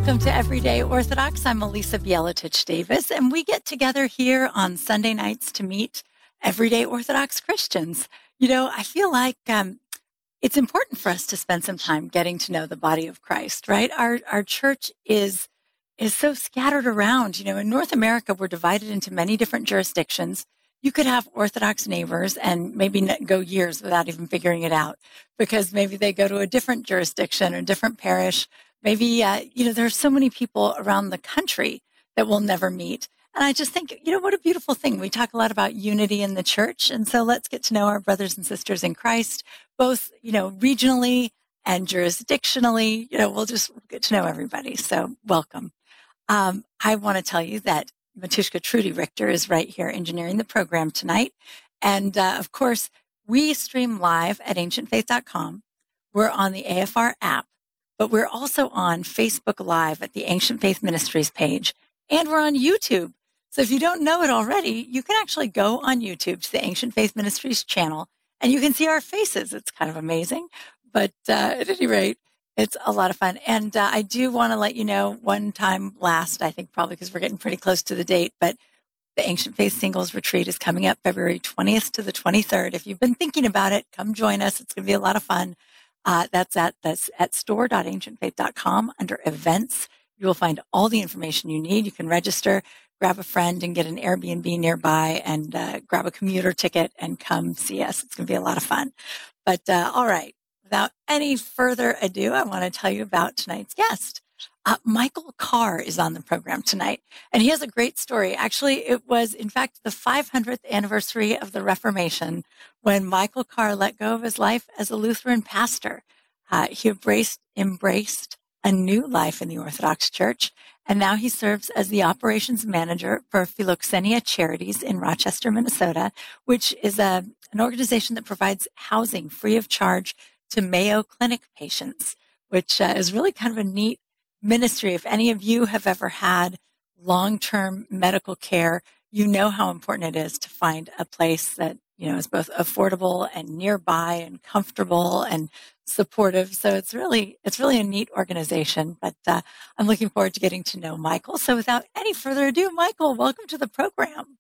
Welcome to Everyday Orthodox. I'm Elisa Bielatich Davis, and we get together here on Sunday nights to meet everyday Orthodox Christians. You know, I feel like it's important for us to spend some time getting to know the body of Christ, right? Our church is so scattered around. You know, in North America, we're divided into many different jurisdictions. You could have Orthodox neighbors and maybe go years without even figuring it out because maybe they go to a different jurisdiction or different parish. Maybe, there's so many people around the country that we'll never meet. And I just think, what a beautiful thing. We talk a lot about unity in the church. And so let's get to know our brothers and sisters in Christ, both, regionally and jurisdictionally. We'll just get to know everybody. So welcome. I want to tell you that Matushka Trudy Richter is right here engineering the program tonight. And of course, we stream live at ancientfaith.com. We're on the AFR app, but we're also on Facebook Live at the Ancient Faith Ministries page, and we're on YouTube. So if you don't know it already, you can actually go on YouTube to the Ancient Faith Ministries channel, and you can see our faces. It's kind of amazing. But at any rate, it's a lot of fun. And I do want to let you know one time last, I think probably because we're getting pretty close to the date, but the Ancient Faith Singles Retreat is coming up February 20th to the 23rd. If you've been thinking about it, come join us. It's going to be a lot of fun. That's at store.ancientfaith.com under events. You will find all the information you need. You can register, grab a friend and get an Airbnb nearby and grab a commuter ticket and come see us. It's going to be a lot of fun. But all right, without any further ado, I want to tell you about tonight's guest. Michael Carr is on the program tonight, and he has a great story. Actually, it was, in fact, the 500th anniversary of the Reformation when Michael Carr let go of his life as a Lutheran pastor. He embraced a new life in the Orthodox Church, and now he serves as the operations manager for Philoxenia Charities in Rochester, Minnesota, which is an organization that provides housing free of charge to Mayo Clinic patients, which is really kind of a neat ministry. If any of you have ever had long-term medical care, you know how important it is to find a place that, is both affordable and nearby and comfortable and supportive. So it's really a neat organization, but I'm looking forward to getting to know Michael. So without any further ado, Michael, welcome to the program.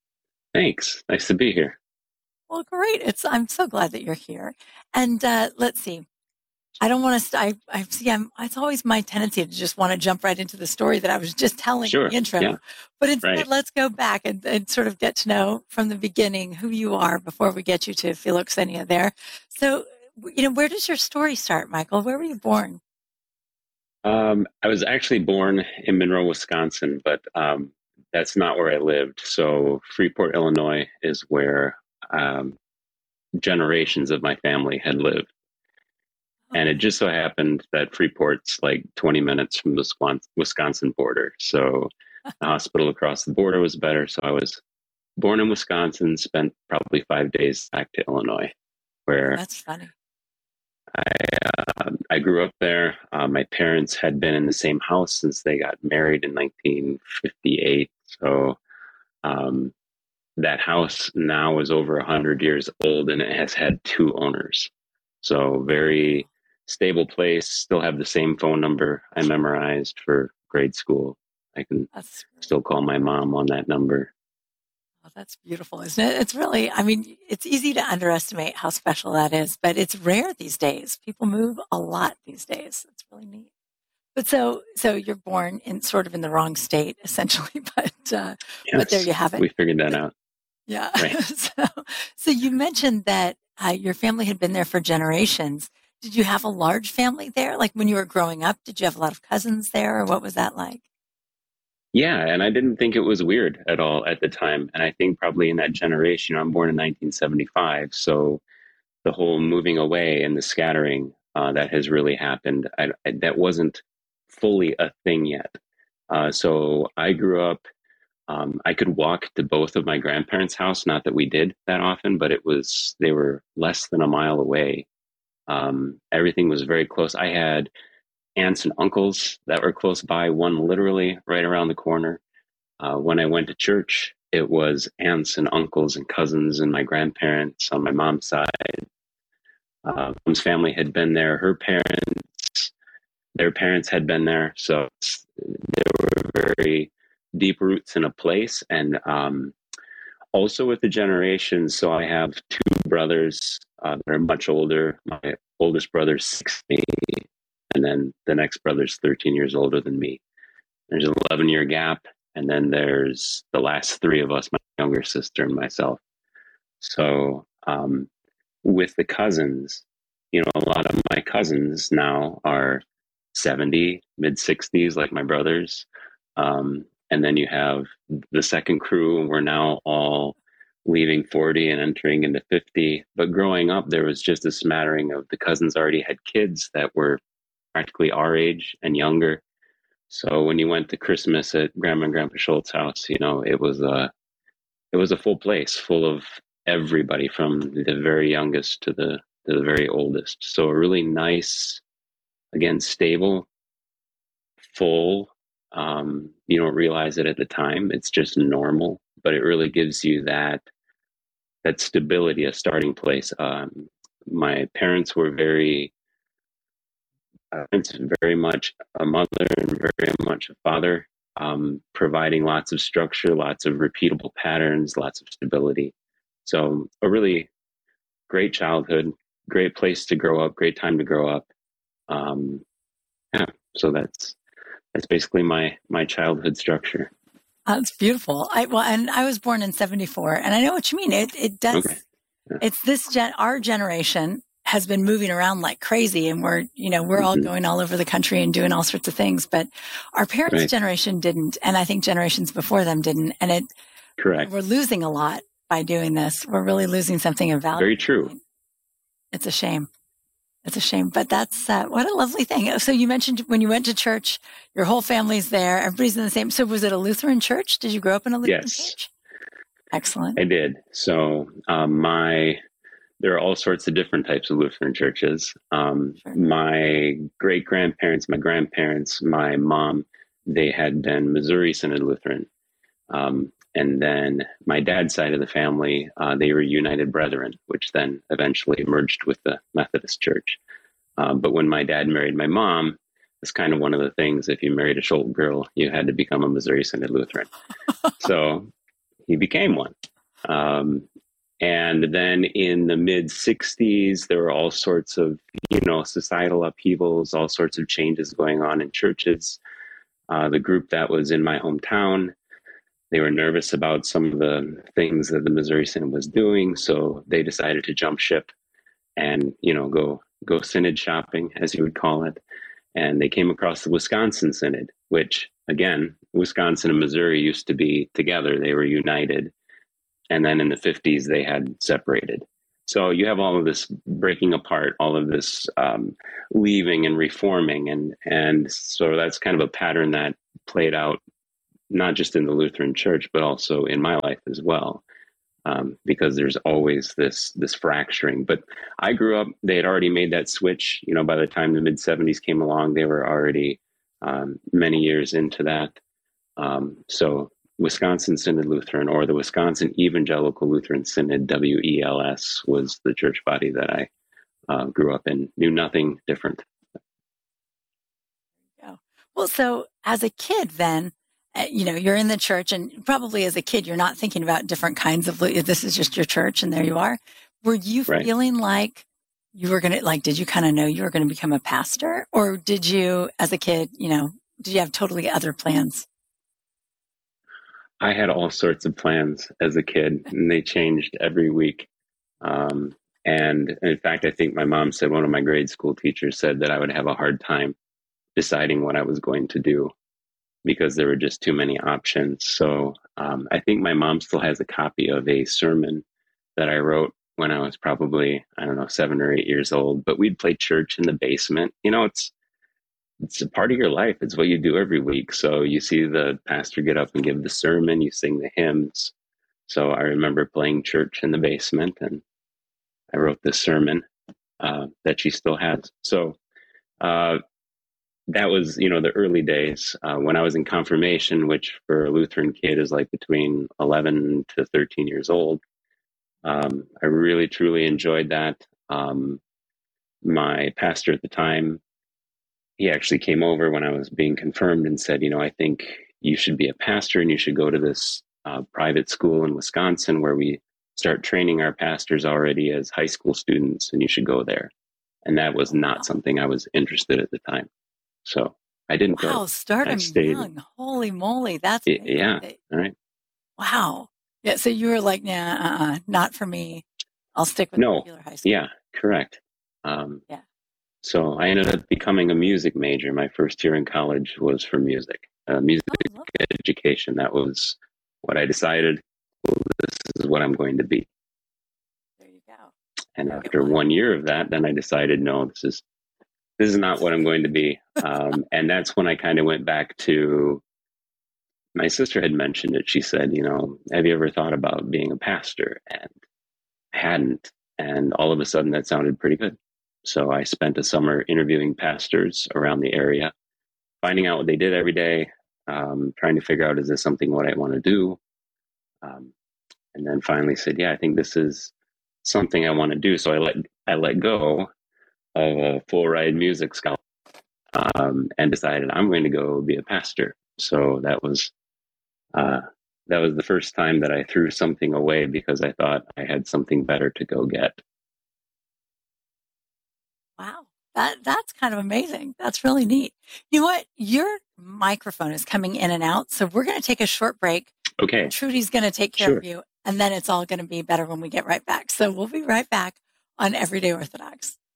Thanks. Nice to be here. Well, great. I'm so glad that you're here. And let's see. I don't want to. It's always my tendency to just want to jump right into the story that I was just telling in the intro. Yeah. But instead, Let's go back and sort of get to know from the beginning who you are before we get you to Philoxenia there. So, where does your story start, Michael? Where were you born? I was actually born in Monroe, Wisconsin, but that's not where I lived. So Freeport, Illinois is where generations of my family had lived. And it just so happened that Freeport's like 20 minutes from the Wisconsin border. So the hospital across the border was better. So I was born in Wisconsin, spent probably 5 days back to Illinois, where that's funny. I grew up there. My parents had been in the same house since they got married in 1958. So that house now is over 100 years old, and it has had 2 owners. So very stable place. Still have the same phone number I memorized for grade school. I can still call my mom on that number. Oh, that's beautiful, isn't it? It's really, it's easy to underestimate how special that is, but it's rare these days. People move a lot these days. It's really neat. But so you're born in sort of in the wrong state, essentially, but there you have it. We figured that out. Yeah. Right. So you mentioned that your family had been there for generations. Did you have a large family there? Like when you were growing up, did you have a lot of cousins there, or what was that like? Yeah, and I didn't think it was weird at all at the time. And I think probably in that generation, I'm born in 1975. So the whole moving away and the scattering that has really happened, that wasn't fully a thing yet. So I grew up, I could walk to both of my grandparents' house. Not that we did that often, but they were less than a mile away. Everything was very close. I had aunts and uncles that were close by, one literally right around the corner. When I went to church, it was aunts and uncles and cousins and my grandparents on my mom's side. Mom's family had been there. Her parents their parents had been there, so there were very deep roots in a place, and also with the generations. So I have two brothers that are much older. My oldest brother's 60, and then the next brother's 13 years older than me. There's an 11-year gap, and then there's the last three of us, my younger sister and myself. So with the cousins, a lot of my cousins now are 70, mid 60s, like my brothers. And then you have the second crew, we're now all leaving 40 and entering into 50. But growing up, there was just a smattering of the cousins already had kids that were practically our age and younger. So when you went to Christmas at Grandma and Grandpa Schultz's house, it was a full place, full of everybody from the very youngest to the very oldest. So a really nice, again, stable, full. You don't realize it at the time. It's just normal, but it really gives you that stability, a starting place. My parents were very much a mother and very much a father, providing lots of structure, lots of repeatable patterns, lots of stability. So a really great childhood, great place to grow up, great time to grow up. Um, yeah, so that's basically my childhood structure. That's beautiful. And I was born in 74, and I know what you mean. It does. Okay. Yeah. It's our generation has been moving around like crazy, and we're all going all over the country and doing all sorts of things. But our parents' generation didn't, and I think generations before them didn't. And correct. We're losing a lot by doing this. We're really losing something of value. Very true. It's a shame. It's a shame, but that's what a lovely thing. So you mentioned when you went to church, your whole family's there. Everybody's in the same. So was it a Lutheran church? Did you grow up in a Lutheran church? Excellent. I did. So there are all sorts of different types of Lutheran churches. Sure. My great grandparents, my grandparents, my mom, they had been Missouri Synod Lutheran. And then my dad's side of the family, they were United Brethren, which then eventually merged with the Methodist Church. But when my dad married my mom, it's kind of one of the things, if you married a Schultz girl, you had to become a Missouri Synod Lutheran. So he became one. And then in the mid 60s, there were all sorts of, societal upheavals, all sorts of changes going on in churches. The group that was in my hometown, they were nervous about some of the things that the Missouri Synod was doing, so they decided to jump ship and go synod shopping, as you would call it. And they came across the Wisconsin Synod, which again, Wisconsin and Missouri used to be together; they were united. And then in the 50s, they had separated. So you have all of this breaking apart, all of this leaving and reforming, and so that's kind of a pattern that played out not just in the Lutheran Church, but also in my life as well, because there's always this fracturing. But I grew up; they had already made that switch. By the time the mid '70s came along, they were already many years into that. So Wisconsin Synod Lutheran, or the Wisconsin Evangelical Lutheran Synod, WELS, was the church body that I grew up in. Knew nothing different. Well, so as a kid, then. You're in the church, and probably as a kid, you're not thinking about different kinds of, this is just your church and there you are. Were you feeling like you were going to, did you kind of know you were going to become a pastor, or did you, as a kid, did you have totally other plans? I had all sorts of plans as a kid, and they changed every week. And in fact, I think my mom said, one of my grade school teachers said that I would have a hard time deciding what I was going to do, because there were just too many options. So I think my mom still has a copy of a sermon that I wrote when I was probably, 7 or 8 years old. But we'd play church in the basement. It's a part of your life. It's what you do every week. So you see the pastor get up and give the sermon, you sing the hymns. So I remember playing church in the basement, and I wrote this sermon that she still has. So that was, the early days when I was in confirmation, which for a Lutheran kid is like between 11 to 13 years old. I really, truly enjoyed that. My pastor at the time, he actually came over when I was being confirmed and said, I think you should be a pastor and you should go to this private school in Wisconsin where we start training our pastors already as high school students, and you should go there. And that was Oh, not wow. something I was interested at the time. So I didn't Wow, go. start I them stayed. young. Holy moly, that's amazing. Yeah. All right. Wow. Yeah, so you were like, nah, not for me. I'll stick with No. regular high school. Yeah, correct. Um, Yeah. so I ended up becoming a music major. My first year in college was for music, music Oh, lovely. education. That was what I decided. Well, this is what I'm going to be. There you go. And Very after well. 1 year of that, then I decided, no, this is not what I'm going to be. And that's when I kind of went back to, my sister had mentioned it. She said, have you ever thought about being a pastor? And I hadn't. And all of a sudden that sounded pretty good. So I spent a summer interviewing pastors around the area, finding out what they did every day, trying to figure out, is this something what I want to do? Um, and then finally said, yeah, I think this is something I want to do. So I let go of a full ride music scholarship, and decided I'm going to go be a pastor. So uh, that was the first time that I threw something away because I thought I had something better to go get. Wow. That's kind of amazing. That's really neat. You know what? Your microphone is coming in and out, so we're going to take a short break. Okay. Trudy's going to take care Sure. of you, and then it's all going to be better when we get right back. So we'll be right back on Everyday Orthodox.